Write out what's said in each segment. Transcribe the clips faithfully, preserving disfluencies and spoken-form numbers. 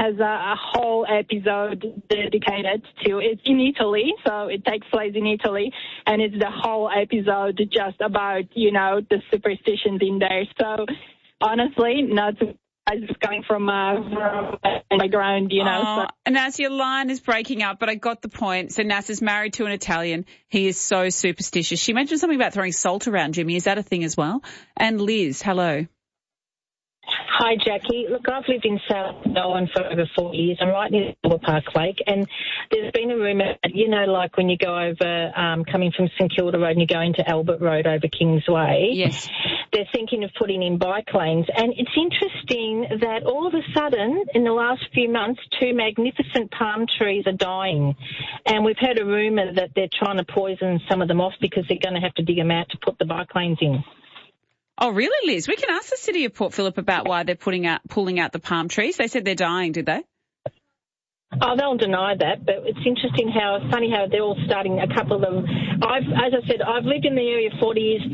has a, a whole episode dedicated to it in Italy, so it takes place in Italy, and it's the whole episode just about, you know, the superstitions in there. So honestly, not just coming from a background, you know. Oh, so. Nas, your line is breaking up, but I got the point. So Nas is married to an Italian. He is so superstitious. She mentioned something about throwing salt around, Jimmy. Is that a thing as well? And Liz, hello. Hi, Jackie. Look, I've lived in South Darwin for over four years. I'm right near the Park Lake, and there's been a rumour, you know, like when you go over, um, coming from St Kilda Road and you go into Albert Road over Kingsway. Yes. They're thinking of putting in bike lanes, and it's interesting that all of a sudden, in the last few months, two magnificent palm trees are dying, and we've heard a rumour that they're trying to poison some of them off because they're going to have to dig them out to put the bike lanes in. Oh, really, Liz? We can ask the City of Port Phillip about why they're putting out, pulling out the palm trees. They said they're dying, did they? Oh, they'll deny that, but it's interesting how, it's funny how they're all starting, a couple of them. I've, as I said, I've lived in the area forty years.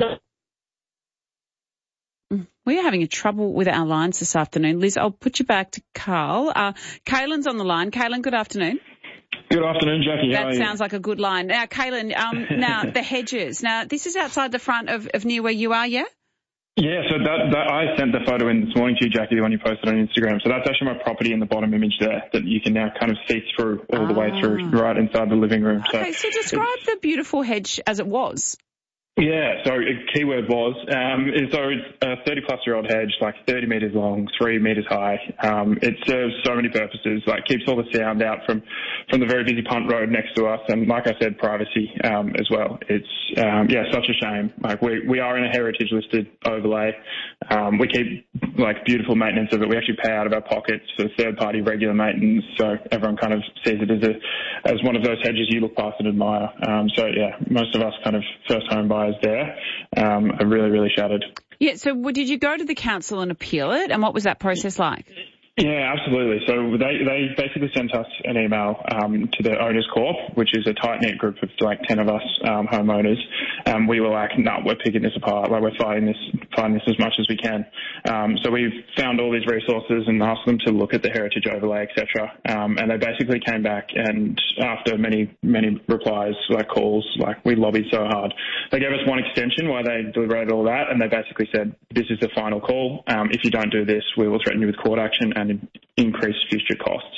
We're having a trouble with our lines this afternoon. Liz, I'll put you back to Carl. Uh, Kaylin's on the line. Kaylin, good afternoon. Good afternoon, Jackie. That sounds like a good line. Now, Kaylin, um, now, the hedges. Now, this is outside the front of, of near where you are, yeah? Yeah, so that, that I sent the photo in this morning to you, Jackie, the one you posted on Instagram. So that's actually my property in the bottom image there that you can now kind of see through all the way through right inside the living room. Okay, so, so describe the beautiful hedge as it was. Yeah, so a keyword was, um, so it's a thirty-plus-year-old hedge, like thirty metres long, three metres high. Um, it serves so many purposes, like keeps all the sound out from, from the very busy punt road next to us, and like I said, privacy um, as well. It's, um, yeah, such a shame. Like we we are in a heritage-listed overlay. Um, we keep, like, beautiful maintenance of it. We actually pay out of our pockets for third-party regular maintenance, so everyone kind of sees it as a as one of those hedges you look past and admire. Um, so, yeah, most of us kind of first-home buyers there um, are really, really shattered. Yeah, so did you go to the council and appeal it, and what was that process like? Yeah, absolutely. So they, they basically sent us an email um, to the Owners Corp, which is a tight-knit group of like ten of us um, homeowners. Um, we were like, no, nah, we're picking this apart. Like we're fighting this, fighting this as much as we can. Um, so we've found all these resources and asked them to look at the heritage overlay, et cetera. Um, and they basically came back and after many, many replies, like calls, like we lobbied so hard, they gave us one extension while they deliberated all that, and they basically said, this is the final call. Um, if you don't do this, we will threaten you with court action and increase future costs.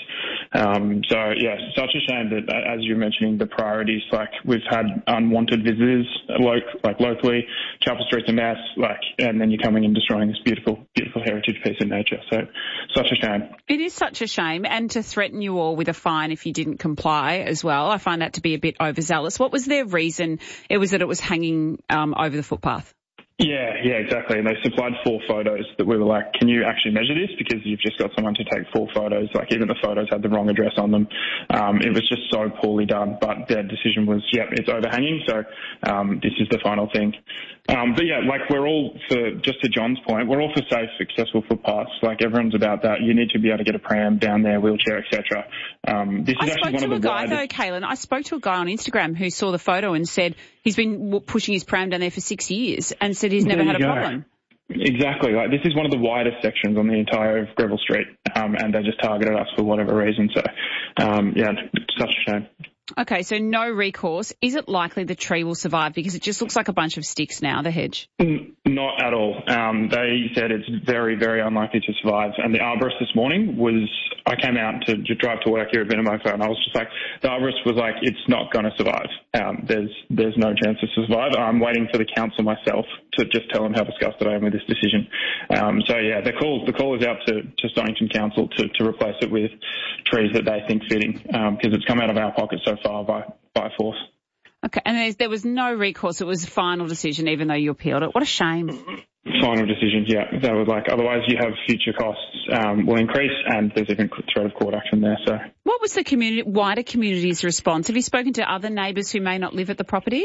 Um, so, yeah, such a shame that, as you're mentioning, the priorities, like we've had unwanted visitors, like, like locally, Chapel Street's a mess, like, and then you're coming and destroying this beautiful, beautiful heritage piece of nature. So, such a shame. It is such a shame, and to threaten you all with a fine if you didn't comply as well, I find that to be a bit overzealous. What was their reason? It was that it was hanging um, over the footpath. Yeah, yeah, exactly. And they supplied four photos that we were like, can you actually measure this? Because you've just got someone to take four photos. Like even the photos had the wrong address on them. Um, it was just so poorly done. But their decision was, yep, it's overhanging. So um, this is the final thing. Um, but yeah, like we're all for, just to John's point, we're all for safe, accessible footpaths. Like everyone's about that. You need to be able to get a pram down there, wheelchair, et cetera. Um, this is I actually spoke one to of the a guy widest... though, Kaylin. I spoke to a guy on Instagram who saw the photo and said he's been pushing his pram down there for six years and said he's never had a go. problem. Exactly. Like this is one of the widest sections on the entire of Greville Street, um, and they just targeted us for whatever reason. So, um, yeah, it's such a shame. Okay, so no recourse. Is it likely the tree will survive? Because it just looks like a bunch of sticks now, the hedge. Mm, not at all. Um, they said it's very, very unlikely to survive. And the arborist this morning was, I came out to, to drive to work here at Vinamofo, and I was just like, the arborist was like, it's not going to survive. Um, there's there's no chance to survive. I'm waiting for the council myself to just tell them how disgusted I am with this decision. Um, so, yeah, the call the call is out to, to Stonington Council to, to replace it with trees that they think fitting, because um, it's come out of our pocket so far by, by force. Okay, and there's, there was no recourse. It was a final decision, even though you appealed it. What a shame. Final decision, yeah. That was like, otherwise you have future costs um, will increase, and there's even threat of court action there. So, what was the community, wider community's response? Have you spoken to other neighbours who may not live at the property?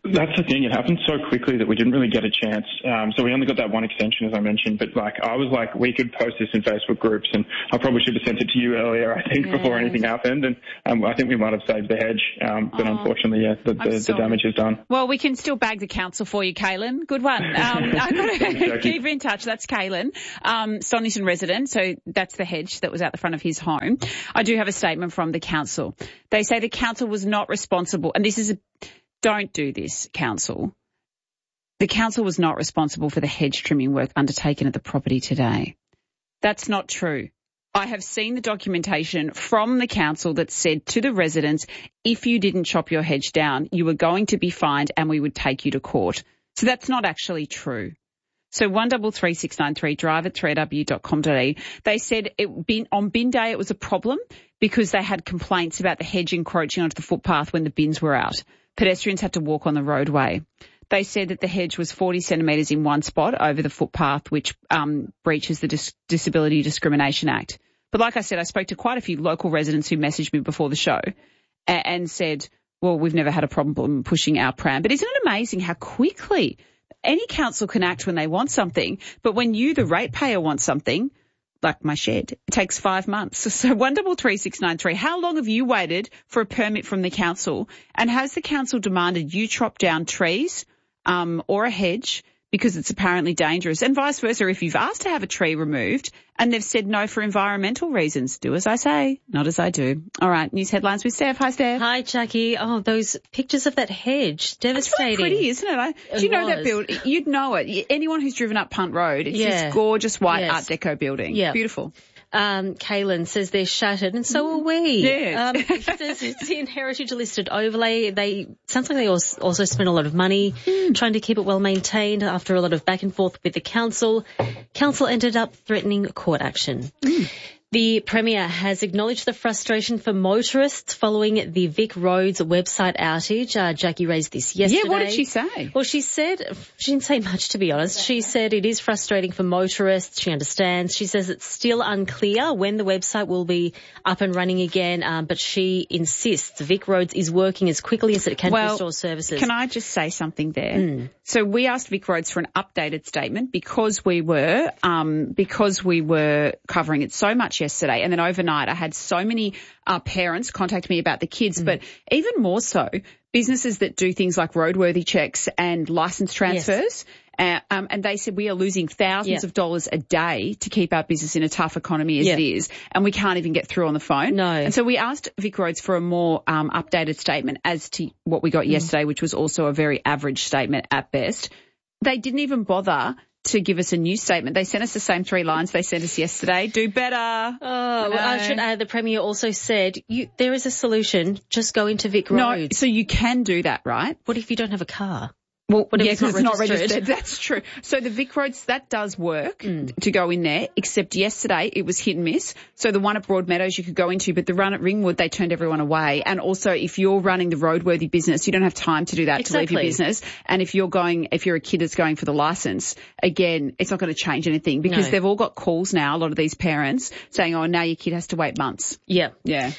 That's the thing. It happened so quickly that we didn't really get a chance. Um, so we only got that one extension, as I mentioned. But like, I was like, we could post this in Facebook groups, and I probably should have sent it to you earlier, I think, yes. before anything happened. And um, I think we might have saved the hedge. Um, but oh, unfortunately, yeah, the, the, the damage is done. Well, we can still bag the council for you, Kaylin. Good one. Um, I've got to keep in touch. That's Kaylin, um, Stonyton resident. So that's the hedge that was out the front of his home. I do have a statement from the council. They say the council was not responsible, and this is a Don't do this, council. The council was not responsible for the hedge trimming work undertaken at the property today. That's not true. I have seen the documentation from the council that said to the residents, if you didn't chop your hedge down, you were going to be fined and we would take you to court. So that's not actually true. So one double three six nine three, drive at three w dot com dot a u. They said it been, on bin day it was a problem because they had complaints about the hedge encroaching onto the footpath when the bins were out. Pedestrians had to walk on the roadway. They said that the hedge was forty centimetres in one spot over the footpath, which um, breaches the Dis- Disability Discrimination Act. But like I said, I spoke to quite a few local residents who messaged me before the show and, and said, well, we've never had a problem pushing our pram. But isn't it amazing how quickly any council can act when they want something, but when you, the ratepayer, want something, like my shed, it takes five months. So one double three six nine three. How long have you waited for a permit from the council? And has the council demanded you chop down trees um, or a hedge because it's apparently dangerous? And vice versa, if you've asked to have a tree removed and they've said no for environmental reasons, do as I say, not as I do. All right, news headlines with Steph. Hi, Steph. Hi, Jackie. Oh, those pictures of that hedge, devastating. It's really pretty, isn't it? I, it do you know was. that building? You'd know it. Anyone who's driven up Punt Road, it's yeah. this gorgeous white yes. Art Deco building. Yeah. Beautiful. Um, Kaylin says they're shattered, and so are we. Yes. Um, it says it's in heritage listed overlay. They sounds like they also, also spent a lot of money mm. trying to keep it well maintained after a lot of back and forth with the council. Council ended up threatening court action. Mm. The Premier has acknowledged the frustration for motorists following the Vic Roads website outage. Uh, Jackie raised this yesterday. Yeah, what did she say? Well, she said, she didn't say much, to be honest. She said it is frustrating for motorists. She understands. She says it's still unclear when the website will be up and running again, um, but she insists Vic Roads is working as quickly as it can well, to restore services. Can I just say something there? Mm. So we asked Vic Roads for an updated statement because we were, um, because we were covering it so much yesterday, and then overnight I had so many uh, parents contact me about the kids, mm. but even more so businesses that do things like roadworthy checks and license transfers. Yes. Uh, um, and they said we are losing thousands yeah. of dollars a day to keep our business in a tough economy as yeah. it is, and we can't even get through on the phone. No. And so we asked Vic Roads for a more um, updated statement as to what we got mm. yesterday, which was also a very average statement at best. They didn't even bother to give us a new statement. They sent us the same three lines they sent us yesterday. Do better. Oh, well, I should add, the Premier also said you, there is a solution. Just go into Vic Roads. No, so you can do that, right? What if you don't have a car? Well, what if yeah, it's, not, it's not registered? registered. That's true. So the Vic Roads, that does work mm. to go in there, except yesterday it was hit and miss. So the one at Broadmeadows you could go into, but the run at Ringwood, they turned everyone away. And also if you're running the roadworthy business, you don't have time to do that exactly. to leave your business. And if you're going, if you're a kid that's going for the license, again, it's not going to change anything because no. they've all got calls now, a lot of these parents saying, oh, now your kid has to wait months. Yeah. Yeah.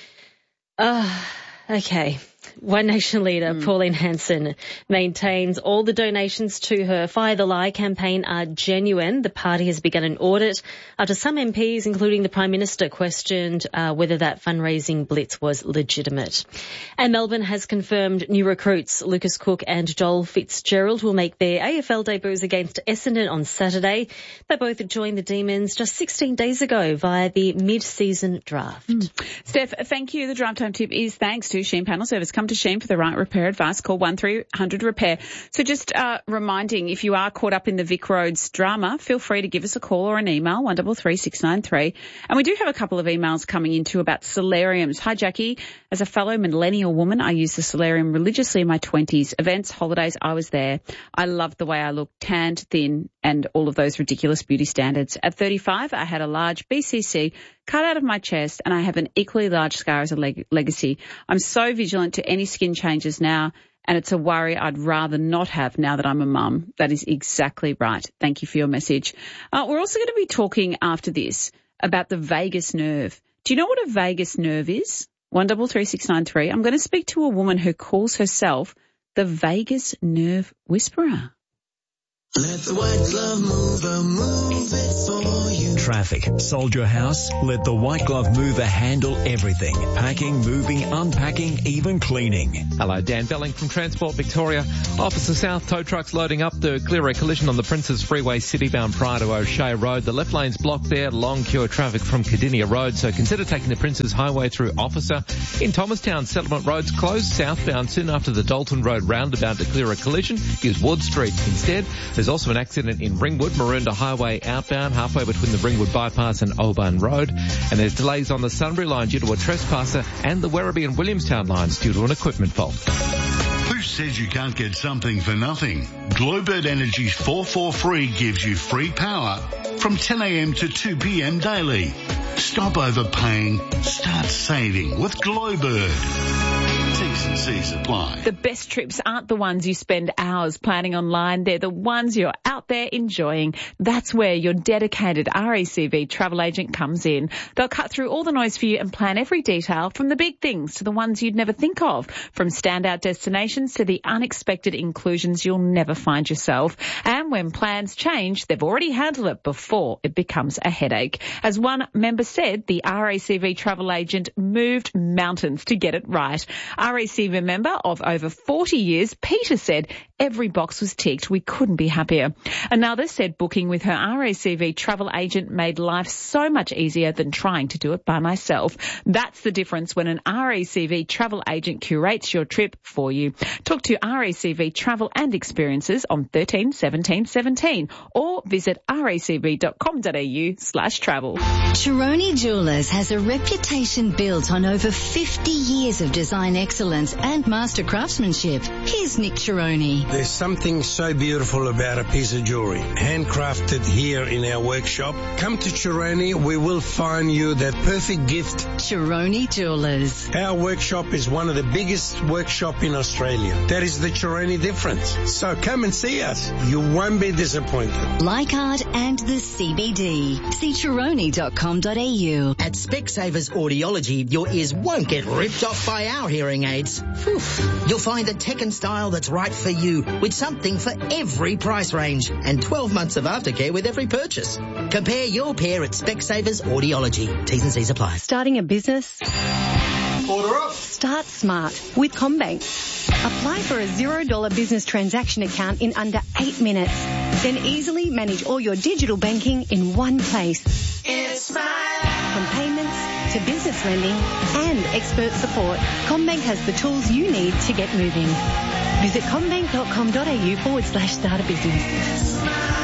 Uh, okay. One Nation leader, mm. Pauline Hanson, maintains all the donations to her Fire the Lie campaign are genuine. The party has begun an audit after some M Ps, including the Prime Minister, questioned uh, whether that fundraising blitz was legitimate. And Melbourne has confirmed new recruits Lucas Cook and Joel Fitzgerald will make their A F L debuts against Essendon on Saturday. They both joined the Demons just sixteen days ago via the mid-season draft. Mm. Steph, thank you. The Drive Time tip is thanks to Sheen Panel Service. Come to Sheen for the right repair advice. Call one three hundred repair. So just uh, reminding, if you are caught up in the Vic Roads drama, feel free to give us a call or an email, one double three six nine three. And we do have a couple of emails coming into about solariums. Hi, Jackie. As a fellow millennial woman, I used the solarium religiously in my twenties. Events, holidays, I was there. I loved the way I looked, tanned, thin, and all of those ridiculous beauty standards. At thirty-five, I had a large B C C cut out of my chest, and I have an equally large scar as a leg- legacy. I'm so vigilant to any skin changes now, and it's a worry I'd rather not have now that I'm a mum. That is exactly right. Thank you for your message. Uh, we're also going to be talking after this about the vagus nerve. Do you know what a vagus nerve is? one double three six nine three. I'm going to speak to a woman who calls herself the vagus nerve whisperer. Let the white glove mover move it for you. Traffic. Sold your house? Let the white glove mover handle everything. Packing, moving, unpacking, even cleaning. Hello, Dan Belling from Transport Victoria. Officer South, tow trucks loading up to clear a collision on the Princes Freeway citybound prior to O'Shea Road. The left lane's blocked there, long queue of traffic from Cardinia Road, so consider taking the Princes Highway through Officer. In Thomastown, Settlement Road's closed southbound soon after the Dalton Road roundabout to clear a collision. Use Wood Street instead. There's also an accident in Ringwood, Maroondah Highway outbound, halfway between the Ringwood Bypass and Oban Road. And there's delays on the Sunbury line due to a trespasser and the Werribee and Williamstown lines due to an equipment fault. Who says you can't get something for nothing? Glowbird Energy's four four free gives you free power from ten a.m. to two p.m. daily. Stop overpaying. Start saving with Glowbird. T's and C's apply. The best trips aren't the ones you spend hours planning online. They're the ones you're out there enjoying. That's where your dedicated R A C V travel agent comes in. They'll cut through all the noise for you and plan every detail, from the big things to the ones you'd never think of, from standout destinations to the unexpected inclusions you'll never find yourself. And when plans change, they've already handled it before it becomes a headache. As one member said, the R A C V travel agent moved mountains to get it right. R A C V member of over forty years, Peter said every box was ticked. We couldn't be happier. Another said booking with her R A C V travel agent made life so much easier than trying to do it by myself. That's the difference when an R A C V travel agent curates your trip for you. Talk to R A C V Travel and Experiences on thirteen seventeen seventeen or visit racv.com.au slash travel. Chironi Jewellers has a reputation built on over fifty years of design excellence and master craftsmanship. Here's Nick Chironi. There's something so beautiful about a piece of jewellery, handcrafted here in our workshop. Come to Chironi, we will find you that perfect gift. Chironi Jewellers. Our workshop is one of the biggest workshops in Australia. That is the Chironi difference. So come and see us. You won't be disappointed. Leichhardt and the C B D. See chironi dot com dot a u. At Specsavers Audiology, your ears won't get ripped off by our hearing aids. Whew. You'll find the tech and style that's right for you, with something for every price range, and twelve months of aftercare with every purchase. Compare your pair at Specsavers Audiology. T's and C's apply. Starting a business? Order up. Start smart with CommBank. Apply for a zero dollar business transaction account in under eight minutes. Then easily manage all your digital banking in one place. It's smile. From payments to business lending and expert support, CommBank has the tools you need to get moving. Visit commbank.com.au forward slash start a business.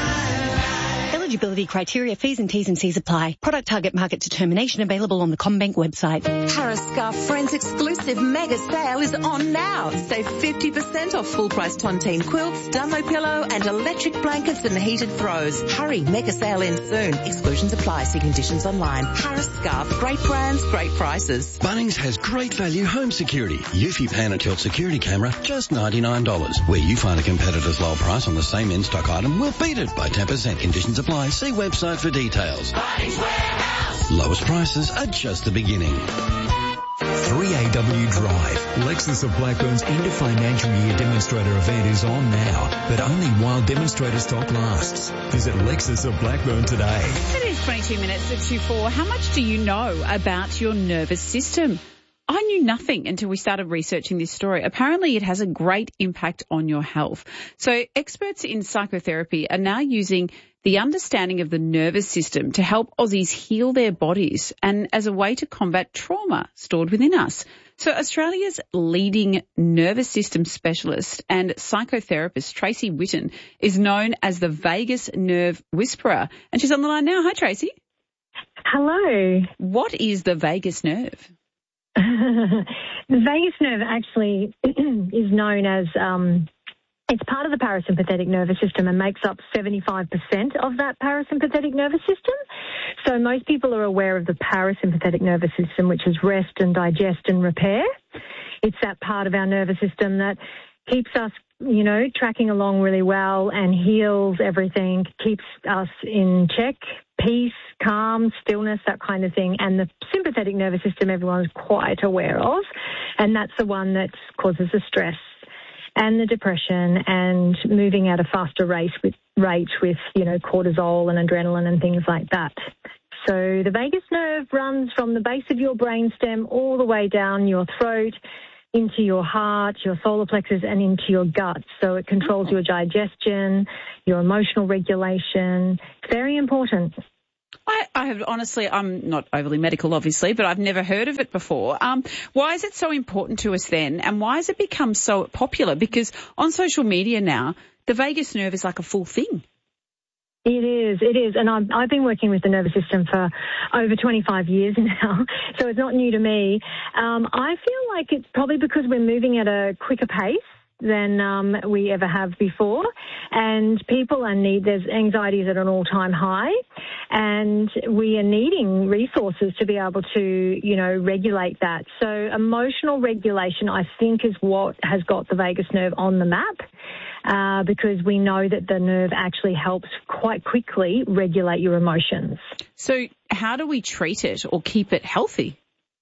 Eligibility criteria, fees and T's and C's apply. Product target market determination available on the CommBank website. Harris Scarf Friends exclusive mega sale is on now. Save fifty percent off full price tontine quilts, Dumbo pillow and electric blankets and heated throws. Hurry, mega sale in soon. Exclusions apply. See conditions online. Harris Scarf, great brands, great prices. Bunnings has great value home security. Eufy Pan-A-Tilt security camera, just ninety-nine dollars. Where you find a competitor's low price on the same in-stock item, we'll beat it by ten percent. Conditions apply. See website for details. Bunnings Warehouse. Lowest prices are just the beginning. three A W Drive. Lexus of Blackburn's end of financial year demonstrator event is on now, but only while demonstrator stock lasts. Visit Lexus of Blackburn today. It is twenty-two minutes at two four. How much do you know about your nervous system? I knew nothing until we started researching this story. Apparently it has a great impact on your health. So experts in psychotherapy are now using the understanding of the nervous system to help Aussies heal their bodies and as a way to combat trauma stored within us. So Australia's leading nervous system specialist and psychotherapist, Tracy Witten, is known as the vagus nerve whisperer. And she's on the line now. Hi, Tracy. Hello. What is the vagus nerve? The vagus nerve actually is known as, um, it's part of the parasympathetic nervous system and makes up seventy-five percent of that parasympathetic nervous system. So most people are aware of the parasympathetic nervous system, which is rest and digest and repair. It's that part of our nervous system that keeps us, you know, tracking along really well and heals everything, keeps us in check, peace, calm, stillness, that kind of thing. And the sympathetic nervous system everyone's quite aware of, and that's the one that causes the stress and the depression and moving at a faster rate with, rate with, you know, cortisol and adrenaline and things like that. So the vagus nerve runs from the base of your brainstem all the way down your throat, into your heart, your solar plexus, and into your gut. So it controls your digestion, your emotional regulation. It's very important. I, I have honestly, I'm not overly medical, obviously, but I've never heard of it before. Um, why is it so important to us then, and why has it become so popular? Because on social media now, the vagus nerve is like a full thing. It is, it is. And I've, I've been working with the nervous system for over twenty-five years now, so it's not new to me. Um, I feel like it's probably because we're moving at a quicker pace than um, we ever have before, and people are need, there's anxieties at an all-time high, and we are needing resources to be able to, you know, regulate that. So emotional regulation, I think, is what has got the vagus nerve on the map. Uh, because we know that the nerve actually helps quite quickly regulate your emotions. So how do we treat it or keep it healthy?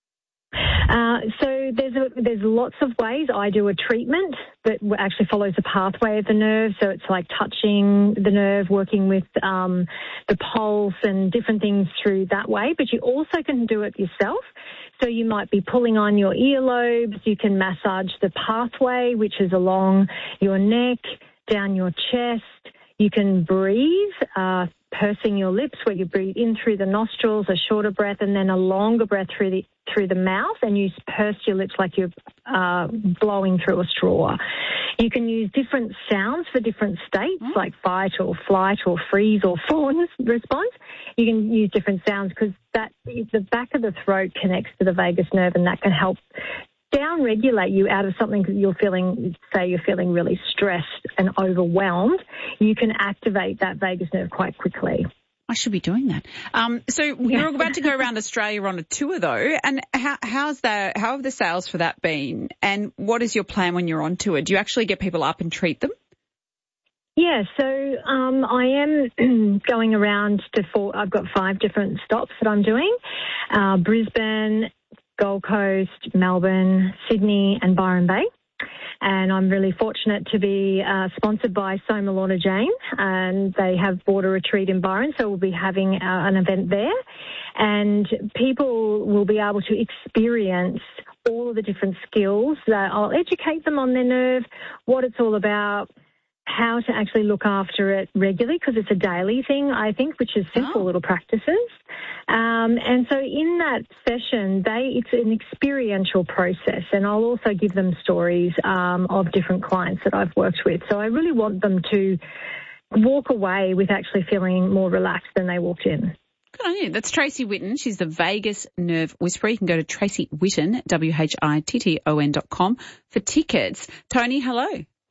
Uh, so there's a, there's lots of ways. I do a treatment that actually follows the pathway of the nerve. So it's like touching the nerve, working with um, the pulse and different things through that way. But you also can do it yourself. So you might be pulling on your earlobes. You can massage the pathway, which is along your neck, down your chest. You can breathe, uh, pursing your lips, where you breathe in through the nostrils, a shorter breath, and then a longer breath through the through the mouth, and you purse your lips like you're uh, blowing through a straw. You can use different sounds for different states, mm. like fight or flight or freeze or fawn response. You can use different sounds because that the back of the throat connects to the vagus nerve, and that can help down-regulate you out of something that you're feeling, say you're feeling really stressed and overwhelmed. You can activate that vagus nerve quite quickly. I should be doing that. Um, so you're about to go around Australia on a tour, though, and how, how's that? How have the sales for that been? And what is your plan when you're on tour? Do you actually get people up and treat them? Yeah, so um, I am going around to four. I've got five different stops that I'm doing: uh, Brisbane, Gold Coast, Melbourne, Sydney, and Byron Bay. And I'm really fortunate to be uh, sponsored by Soma Lorna Jane, and they have bought a retreat in Byron, so we'll be having uh, an event there. And people will be able to experience all of the different skills that I'll educate them on their nerve, what it's all about, how to actually look after it regularly, because it's a daily thing, I think, which is simple oh. little practices. Um, and so in that session, they it's an experiential process, and I'll also give them stories um, of different clients that I've worked with. So I really want them to walk away with actually feeling more relaxed than they walked in. Good on you. That's Tracy Whitton. She's the Vagus Nerve Whisperer. You can go to Tracy Whitton, W H I T T O N dot com for tickets. Tony, hello.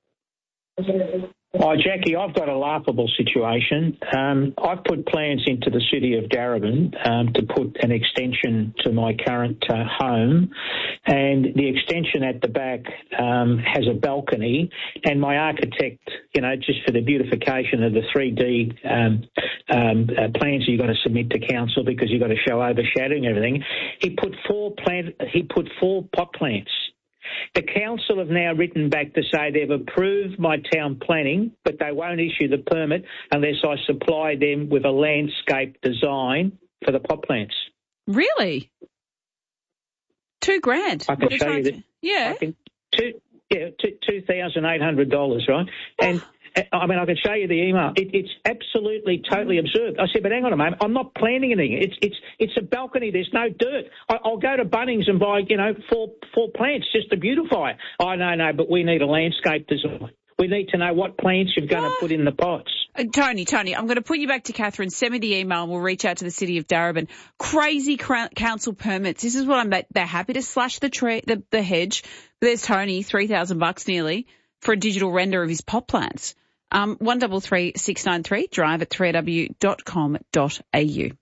Hi, Jackie. I've got a laughable situation. Um, I've put plans into the city of Darebin um, to put an extension to my current uh, home, and the extension at the back um, has a balcony, and my architect, you know, just for the beautification of the three D um, um, uh, plans you've got to submit to council because you've got to show overshadowing everything, he put four plant, he put four pot plants. The council have now written back to say they've approved my town planning, but they won't issue the permit unless I supply them with a landscape design for the pot plants. Really? Two grand. I can show you that. Yeah. I can, two, yeah, two, two thousand eight hundred dollars, right? And I mean, I can show you the email. It, it's absolutely, totally absurd. I said, but hang on a moment. I'm not planning anything. It's it's it's a balcony. There's no dirt. I, I'll go to Bunnings and buy, you know, four four plants just to beautify it. Oh, no, no, but we need a landscape design. We need to know what plants you're going to put in the pots. Uh, Tony, Tony, I'm going to put you back to Catherine. Send me the email and we'll reach out to the city of Darebin. Crazy cr- council permits. This is what I'm, they're happy to slash the tree, the, the hedge. But there's Tony, three thousand bucks nearly for a digital render of his pot plants. Um, one double three six nine three, drive at three a w dot com dot a u.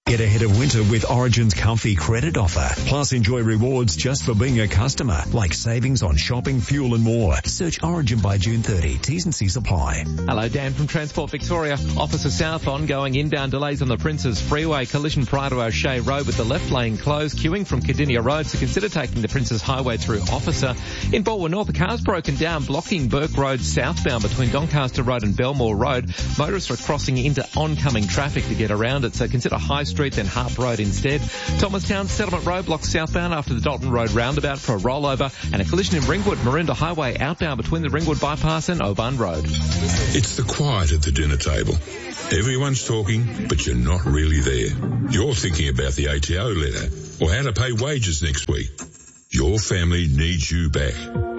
Get ahead of winter with Origin's comfy credit offer. Plus, enjoy rewards just for being a customer, like savings on shopping, fuel and more. Search Origin by June thirtieth. T's and C's apply. Hello, Dan from Transport Victoria. Officer South ongoing inbound delays on the Princes Freeway. Collision prior to O'Shea Road with the left lane closed. Queuing from Cardinia Road, so consider taking the Princes Highway through Officer. In Balwyn North, the car's broken down, blocking Burke Road southbound between Doncaster Road and Belmore Road. Motorists are crossing into oncoming traffic to get around it, so consider High Street, then Harp Road instead. Thomastown Settlement Road blocks southbound after the Dalton Road roundabout for a rollover, and a collision in Ringwood, Maroondah Highway outbound between the Ringwood Bypass and Oban Road. It's the quiet at the dinner table. Everyone's talking, but you're not really there. You're thinking about the A T O letter or how to pay wages next week. Your family needs you back.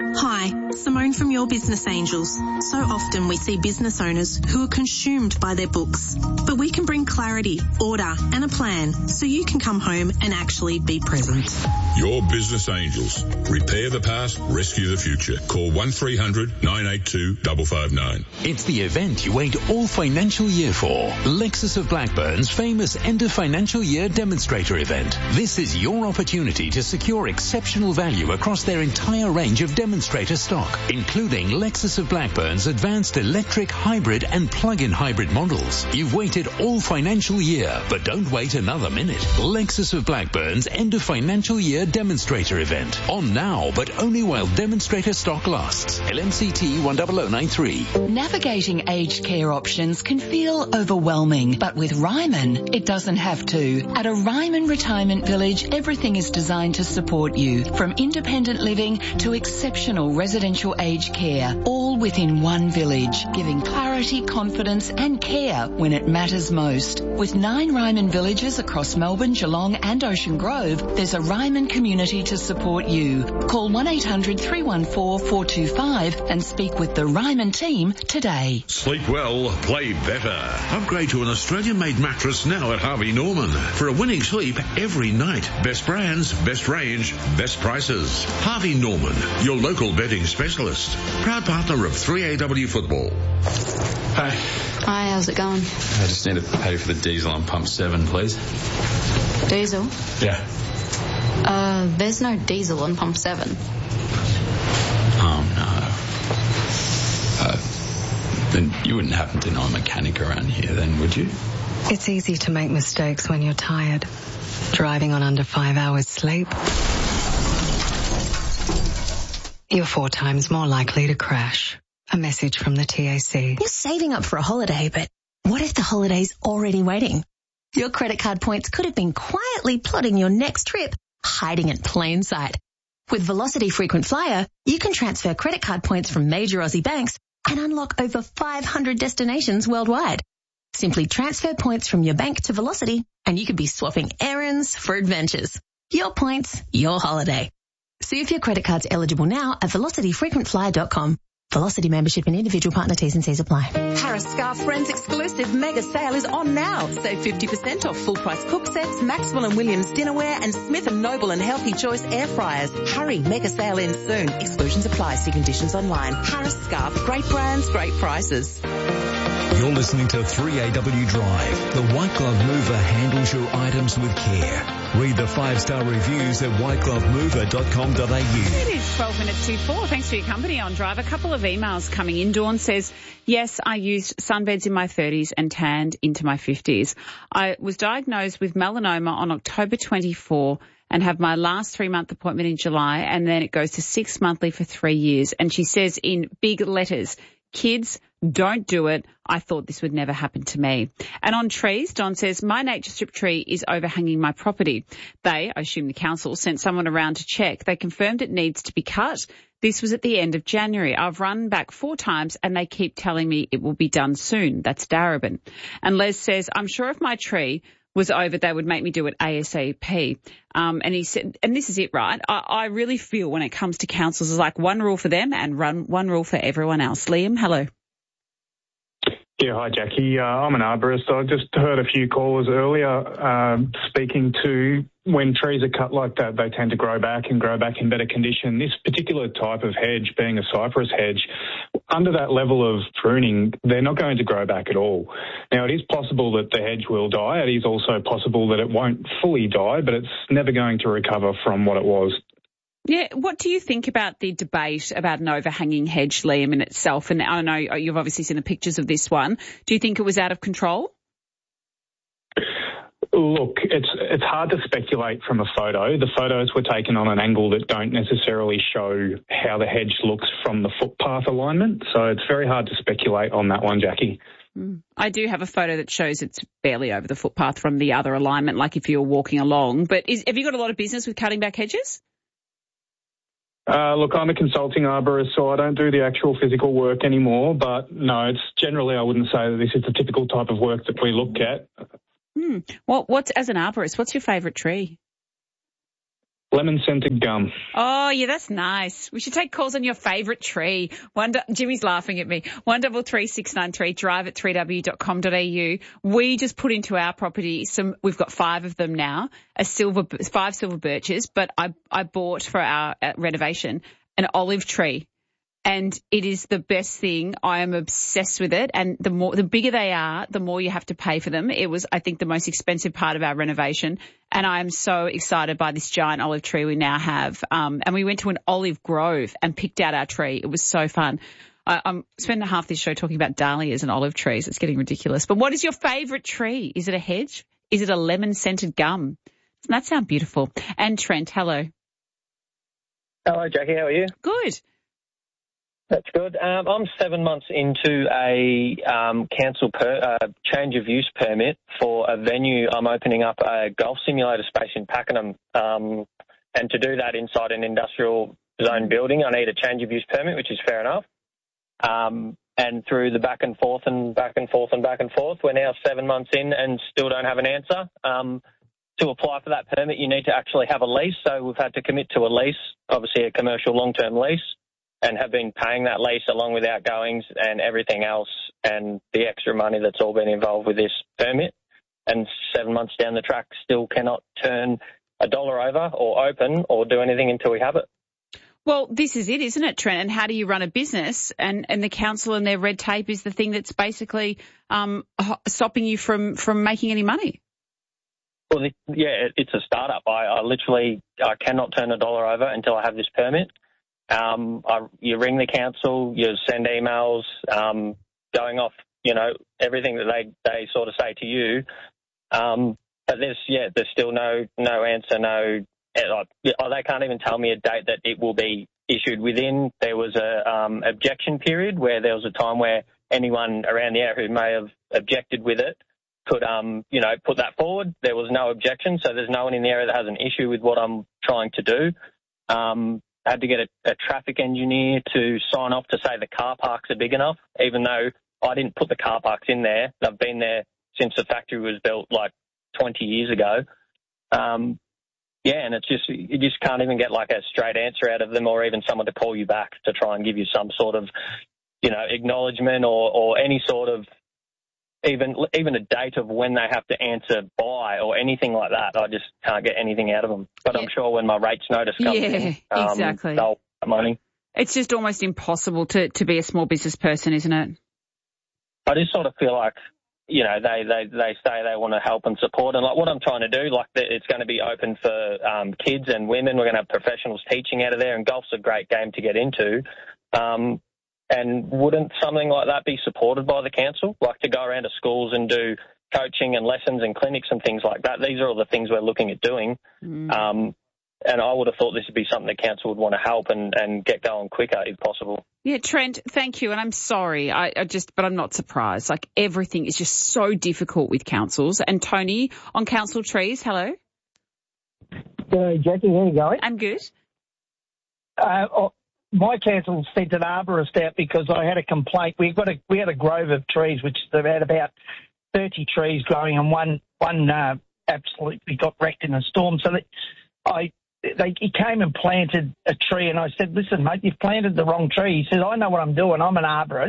Hi, Simone from Your Business Angels. So often we see business owners who are consumed by their books. But we can bring clarity, order and a plan so you can come home and actually be present. Your Business Angels. Repair the past, rescue the future. Call one three hundred nine eight two five five nine. It's the event you wait all financial year for. Lexus of Blackburn's famous end of financial year demonstrator event. This is your opportunity to secure exceptional value across their entire range of demonstrator stock, including Lexus of Blackburn's advanced electric, hybrid and plug-in hybrid models. You've waited all financial year, but don't wait another minute. Lexus of Blackburn's end of financial year demonstrator event. On now, but only while demonstrator stock lasts. L M C T one zero zero nine three. Navigating aged care options can feel overwhelming, but with Ryman, it doesn't have to. At a Ryman Retirement Village, everything is designed to support you, from independent living to exceptional residential aged care, all within one village, giving clarity, confidence and care when it matters most. With nine Ryman villages across Melbourne, Geelong and Ocean Grove, there's a Ryman community to support you. Call one eight hundred three one four four two five and speak with the Ryman team today. Sleep well, play better. Upgrade to an Australian-made mattress now at Harvey Norman. For a winning sleep every night. Best brands, best range, best prices. Harvey Norman, your local bedding specialist. Proud partner of three A W Football. Hi. Hi, how's it going? I just need to pay for the diesel on pump seven, please. Diesel? Yeah. Uh, there's no diesel on pump seven. Oh, no. Uh, then you wouldn't happen to know a mechanic around here then, would you? It's easy to make mistakes when you're tired. Driving on under five hours sleep. You're four times more likely to crash. A message from the T A C. You're saving up for a holiday, but what if the holiday's already waiting? Your credit card points could have been quietly plotting your next trip, hiding in plain sight. With Velocity Frequent Flyer, you can transfer credit card points from major Aussie banks and unlock over five hundred destinations worldwide. Simply transfer points from your bank to Velocity and you could be swapping errands for adventures. Your points, your holiday. See if your credit card's eligible now at velocity frequent flyer dot com. Velocity membership and individual partner T's and C's apply. Harris Scarf Friends exclusive mega sale is on now. Save fifty percent off full price cook sets, Maxwell and Williams dinnerware and Smith and Noble and Healthy Choice air fryers. Hurry, mega sale ends soon. Exclusions apply. See conditions online. Harris Scarf, great brands, great prices. You're listening to three A W Drive. The White Glove Mover handles your items with care. Read the five-star reviews at white glove mover dot com dot a u. It is twelve minutes to four. Thanks for your company on Drive. A couple of emails coming in. Dawn says, yes, I used sunbeds in my thirties and tanned into my fifties. I was diagnosed with melanoma on October twenty-fourth and have my last three-month appointment in July, and then it goes to six monthly for three years. And she says in big letters, kids, don't do it. I thought this would never happen to me. And on trees, Don says, my nature strip tree is overhanging my property. They, I assume the council, sent someone around to check. They confirmed it needs to be cut. This was at the end of January. I've run back four times and they keep telling me it will be done soon. That's Darebin. And Les says, I'm sure if my tree was over, they would make me do it ASAP. Um, and he said, and this is it, right? I, I really feel when it comes to councils, it's like one rule for them and run one rule for everyone else. Liam, hello. Yeah, hi, Jackie. Uh, I'm an arborist. I just heard a few callers earlier uh, speaking to when trees are cut like that, they tend to grow back and grow back in better condition. This particular type of hedge, being a cypress hedge, under that level of pruning, they're not going to grow back at all. Now, it is possible that the hedge will die. It is also possible that it won't fully die, but it's never going to recover from what it was. Yeah, what do you think about the debate about an overhanging hedge, Liam, in itself? And I know you've obviously seen the pictures of this one. Do you think it was out of control? Look, it's it's hard to speculate from a photo. The photos were taken on an angle that don't necessarily show how the hedge looks from the footpath alignment, so it's very hard to speculate on that one, Jackie. Mm. I do have a photo that shows it's barely over the footpath from the other alignment, like if you were walking along. But is, have you got a lot of business with cutting back hedges? Uh, look, I'm a consulting arborist, so I don't do the actual physical work anymore. But no, it's generally I wouldn't say that this is the typical type of work that we look at. Hmm. What, what's as an arborist? What's your favourite tree? Lemon-scented gum. Oh, yeah, that's nice. We should take calls on your favourite tree. One, Jimmy's laughing at me. One double three six nine three. Drive at three w dot com dot a u. We just put into our property some. We've got five of them now. A silver, five silver birches. But I I bought for our uh, renovation an olive tree. And it is the best thing. I am obsessed with it. And the more, the bigger they are, the more you have to pay for them. It was, I think, the most expensive part of our renovation. And I am so excited by this giant olive tree we now have. Um, and we went to an olive grove and picked out our tree. It was so fun. I, I'm spending half this show talking about dahlias and olive trees. It's getting ridiculous. But what is your favourite tree? Is it a hedge? Is it a lemon-scented gum? Doesn't that sound beautiful? And Trent, hello. Hello, Jackie. How are you? Good. That's good. Um, I'm seven months into a um, council per, uh, change of use permit for a venue. I'm opening up a golf simulator space in Pakenham, um, and to do that inside an industrial zone building, I need a change of use permit, which is fair enough. Um, and through the back and forth and back and forth and back and forth, we're now seven months in and still don't have an answer. Um, to apply for that permit, you need to actually have a lease. So we've had to commit to a lease, obviously a commercial long-term lease, and have been paying that lease along with outgoings and everything else and the extra money that's all been involved with this permit. And seven months down the track, still cannot turn a dollar over or open or do anything until we have it. Well, this is it, isn't it, Trent? And how do you run a business? And, and the council and their red tape is the thing that's basically um, stopping you from, from making any money. Well, yeah, it's a startup. I, I literally I cannot turn a dollar over until I have this permit. Um, I, you ring the council, you send emails, um, going off, you know, everything that they, they sort of say to you. Um, but there's, yeah, there's still no, no answer, no, like, they can't even tell me a date that it will be issued within. There was a, um, objection period where there was a time where anyone around the area who may have objected with it could, um, you know, put that forward. There was no objection. So there's no one in the area that has an issue with what I'm trying to do. Um, I had to get a, a traffic engineer to sign off to say the car parks are big enough, even though I didn't put the car parks in there. They've been there since the factory was built like twenty years ago. Um, yeah, and it's just, you just can't even get like a straight answer out of them or even someone to call you back to try and give you some sort of, you know, acknowledgement or, or any sort of, even even a date of when they have to answer by or anything like that. I just can't get anything out of them. But yeah. I'm sure when my rates notice comes yeah, in, um, exactly. they'll get money. It's just almost impossible to, to be a small business person, isn't it? I just sort of feel like, you know, they, they, they say they want to help and support. And like what I'm trying to do, like it's going to be open for um, kids and women. We're going to have professionals teaching out of there, and golf's a great game to get into. Um And wouldn't something like that be supported by the council, like to go around to schools and do coaching and lessons and clinics and things like that? These are all the things we're looking at doing. Mm. Um, and I would have thought this would be something the council would want to help and, and get going quicker if possible. Yeah, Trent, thank you. And I'm sorry, I, I just, but I'm not surprised. Like everything is just so difficult with councils. And Tony on Council Trees, hello. Hello, Jackie. How are you going? I'm good. Uh, oh. My council sent an arborist out because I had a complaint. We got a we had a grove of trees, which they had about thirty trees growing, and one one uh, absolutely got wrecked in a storm. So that I they he came and planted a tree, and I said, "Listen, mate, you've planted the wrong tree." He said, "I know what I'm doing. I'm an arborist."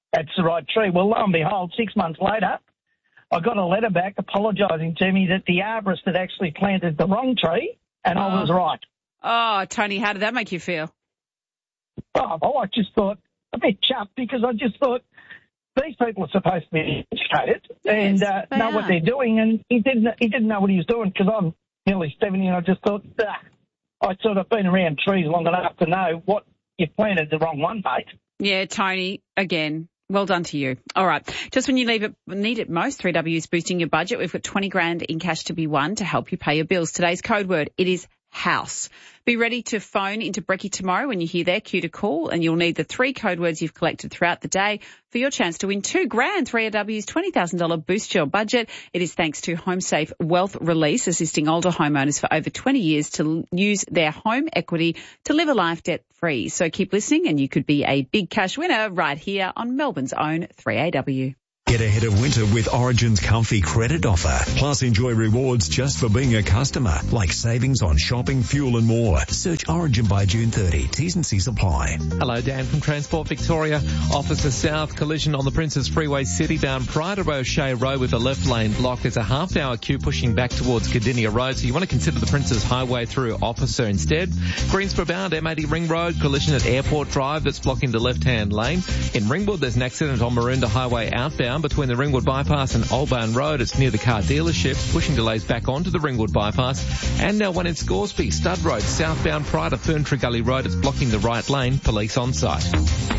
that's the right tree. Well, lo and behold, six months later, I got a letter back apologising to me that the arborist had actually planted the wrong tree, and oh. I was right. Oh, Tony, how did that make you feel? Oh, well, I just thought a bit chuffed because I just thought these people are supposed to be educated yes, and uh, know are. what they're doing, and he didn't. He didn't know what he was doing because I'm nearly seventy, and I just thought ah, I'd sort of been around trees long enough to know what you planted the wrong one, mate. Yeah, Tony, again. Well done to you. All right. Just when you leave it, need it most, three W is boosting your budget. We've got twenty grand in cash to be won to help you pay your bills. Today's code word, it is house. Be ready to phone into Brecky tomorrow when you hear their cue to call, and you'll need the three code words you've collected throughout the day for your chance to win two grand. three W's twenty thousand dollars boost your budget. It is thanks to HomeSafe Wealth Release, assisting older homeowners for over twenty years to use their home equity to live a life debt free. So keep listening and you could be a big cash winner right here on Melbourne's own three A W. Get ahead of winter with Origin's comfy credit offer. Plus enjoy rewards just for being a customer, like savings on shopping, fuel and more. Search Origin by June thirtieth. T's and C's apply. Hello, Dan from Transport Victoria. Officer South collision on the Princes Freeway City bound prior to O'Shea Road with a left lane block. There's a half hour queue pushing back towards Cardinia Road, so you want to consider the Princes Highway through Officer instead. Greensboro bound M eighty Ring Road, collision at Airport Drive that's blocking the left-hand lane. In Ringwood, there's an accident on Maroondah Highway outbound between the Ringwood Bypass and Oldbourne Road. It's near the car dealership, pushing delays back onto the Ringwood Bypass. And now one in Scoresby, Stud Road, southbound prior to Ferntree Gully Road. It's blocking the right lane. Police on site.